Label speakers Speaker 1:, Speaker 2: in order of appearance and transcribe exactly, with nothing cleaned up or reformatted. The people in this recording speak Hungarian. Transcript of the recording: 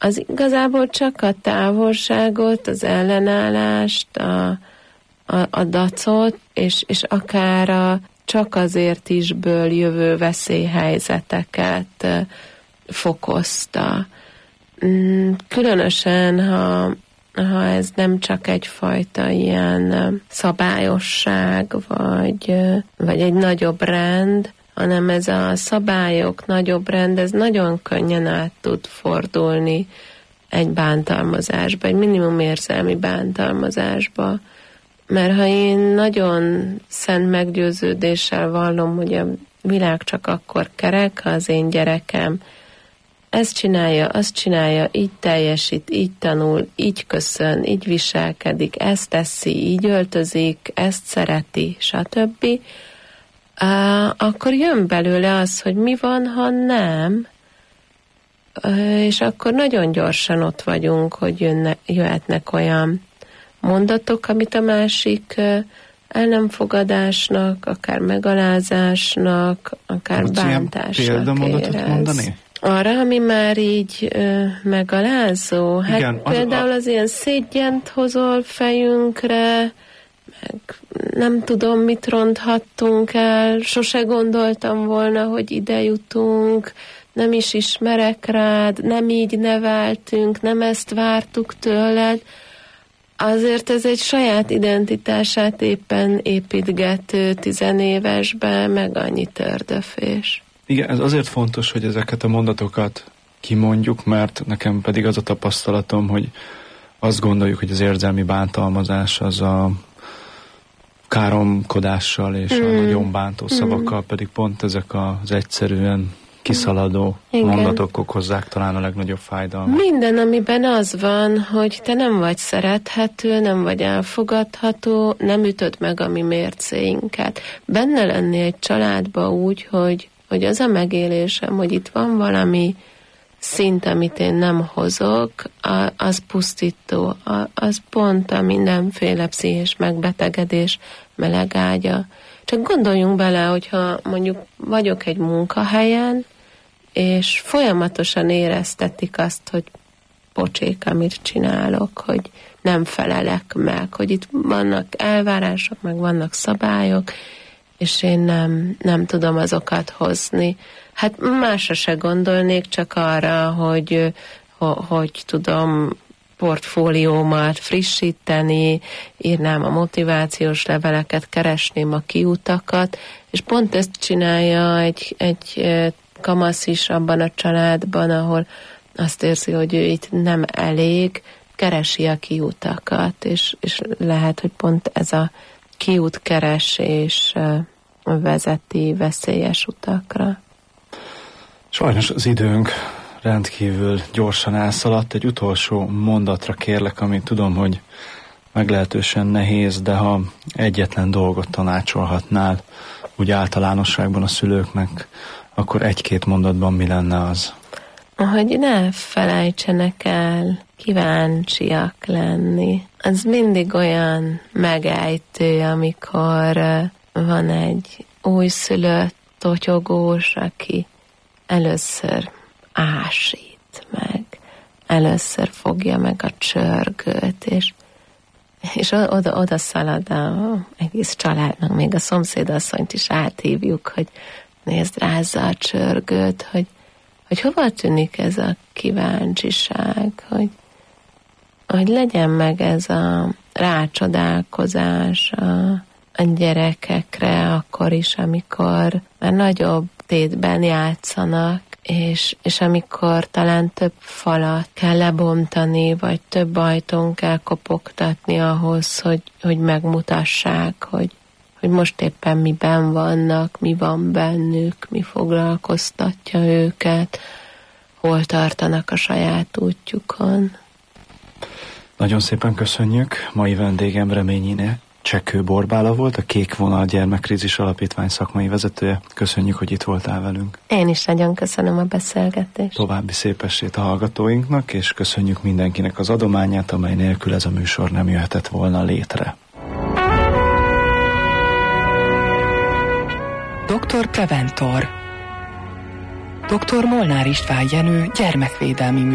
Speaker 1: az igazából csak a távolságot, az ellenállást, a, a, a dacot, és, és akár a csak azért isből jövő veszélyhelyzeteket fokozta. Különösen, ha, ha ez nem csak egyfajta ilyen szabályosság, vagy, vagy egy nagyobb rend, hanem ez a szabályok, nagyobb rend, ez nagyon könnyen át tud fordulni egy bántalmazásba, egy minimum érzelmi bántalmazásba. Mert ha én nagyon szent meggyőződéssel vallom, hogy a világ csak akkor kerek, ha az én gyerekem ezt csinálja, azt csinálja, így teljesít, így tanul, így köszön, így viselkedik, ezt teszi, így öltözik, ezt szereti, stb., akkor jön belőle az, hogy mi van, ha nem, és akkor nagyon gyorsan ott vagyunk, hogy jönne, jöhetnek olyan mondatok, amit a másik el nem fogadásnak, akár megalázásnak, akár
Speaker 2: Tudsz
Speaker 1: bántásnak érez.
Speaker 2: Mondani?
Speaker 1: Arra, ami már így ö, megalázó. Hát
Speaker 2: igen, az,
Speaker 1: például
Speaker 2: a...
Speaker 1: az ilyen szégyent hozol fejünkre, meg nem tudom, mit ronthattunk el, sose gondoltam volna, hogy ide jutunk, nem is ismerek rád, nem így neveltünk, nem ezt vártuk tőled. Azért ez egy saját identitását éppen építgető tizenévesben, meg annyi tördöfés.
Speaker 2: Igen, ez azért fontos, hogy ezeket a mondatokat kimondjuk, mert nekem pedig az a tapasztalatom, hogy azt gondoljuk, hogy az érzelmi bántalmazás az a káromkodással és mm. a nagyon bántó szavakkal, mm. pedig pont ezek az egyszerűen kiszaladó igen. mondatok okozzák talán a legnagyobb fájdalmat.
Speaker 1: Minden, amiben az van, hogy te nem vagy szerethető, nem vagy elfogadható, nem ütöd meg a mi mércéinket. Benne lenni egy családba úgy, hogy, hogy az a megélésem, hogy itt van valami szint, amit én nem hozok, az pusztító, az pont a mindenféle pszichés megbetegedés melegágya. Csak gondoljunk bele, hogyha mondjuk vagyok egy munkahelyen, és folyamatosan éreztetik azt, hogy pocsék, amit csinálok, hogy nem felelek meg, hogy itt vannak elvárások, meg vannak szabályok, és én nem, nem tudom azokat hozni. Hát másra se gondolnék, csak arra, hogy, hogy tudom portfóliómat frissíteni, írnám a motivációs leveleket, keresném a kiutakat, és pont ezt csinálja egy, egy kamasz is abban a családban, ahol azt érzi, hogy ő itt nem elég, keresi a kiutakat, és, és lehet, hogy pont ez a kiútkeresés vezeti veszélyes utakra.
Speaker 2: Sajnos az időnk rendkívül gyorsan elszaladt. Egy utolsó mondatra kérlek, amit tudom, hogy meglehetősen nehéz, de ha egyetlen dolgot tanácsolhatnál úgy általánosságban a szülőknek, akkor egy-két mondatban mi lenne az?
Speaker 1: Hogy ne felejtsenek el kíváncsiak lenni. Az mindig olyan megejtő, amikor van egy újszülött totyogós, aki először ásít meg, először fogja meg a csörgőt, és, és oda, oda szalad az egész családnak, még a szomszédasszonyt is áthívjuk, hogy nézd, rázza a csörgőt, hogy, hogy hova tűnik ez a kíváncsiság, hogy, hogy legyen meg ez a rácsodálkozás a, a gyerekekre akkor is, amikor már nagyobb tétben játszanak, és, és amikor talán több falat kell lebontani, vagy több ajtón kell kopogtatni ahhoz, hogy, hogy megmutassák, hogy, hogy most éppen miben vannak, mi van bennük, mi foglalkoztatja őket, hol tartanak a saját útjukon.
Speaker 2: Nagyon szépen köszönjük. Mai vendégem Reményiné Csekő Borbála volt, a Kék Vonal Gyermekkrízis Alapítvány szakmai vezetője. Köszönjük, hogy itt voltál velünk.
Speaker 1: Én is nagyon köszönöm a beszélgetést.
Speaker 2: További szép estét a hallgatóinknak, és köszönjük mindenkinek az adományát, amely nélkül ez a műsor nem jöhetett volna létre.
Speaker 3: doktor Preventor. doktor Molnár István Jenő gyermekvédelmi